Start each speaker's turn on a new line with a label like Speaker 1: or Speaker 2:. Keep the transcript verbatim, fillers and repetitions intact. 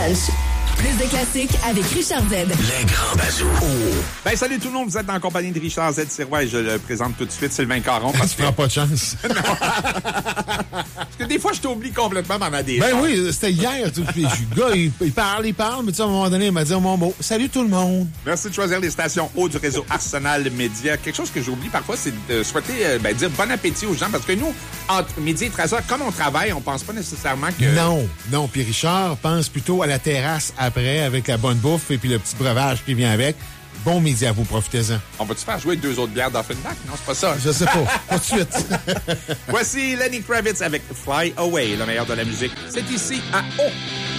Speaker 1: H. Plus de classiques avec Richard Z.
Speaker 2: Les grands bazous. Oh.
Speaker 3: Ben, salut tout le monde, vous êtes en compagnie de Richard Z. Sirois et je le présente tout de suite, Sylvain Caron.
Speaker 4: Parce que... Tu prends pas de chance.
Speaker 3: Non. Parce que des fois, je t'oublie complètement pendant des
Speaker 4: Ben
Speaker 3: heures.
Speaker 4: oui, c'était hier. Tout, le gars, il, il parle, il parle, mais tu sais, à un moment donné, il m'a dit mon mot. Salut tout le monde.
Speaker 3: Merci de choisir les stations haut du réseau Arsenal Média. Quelque chose que j'oublie parfois, c'est de souhaiter, euh, ben, dire bon appétit aux gens. Parce que nous, entre midi et treize heures, comme on travaille, on pense pas nécessairement que...
Speaker 4: Non, non. Puis Richard pense plutôt à la terrasse après, avec la bonne bouffe et puis le petit breuvage qui vient avec. Bon midi à vous, profitez-en.
Speaker 3: On va-tu faire jouer deux autres bières d'Offenbach? Non, c'est pas ça.
Speaker 4: Je sais pas. Pas de suite.
Speaker 3: Voici Lenny Kravitz avec Fly Away, le meilleur de la musique. C'est ici à O.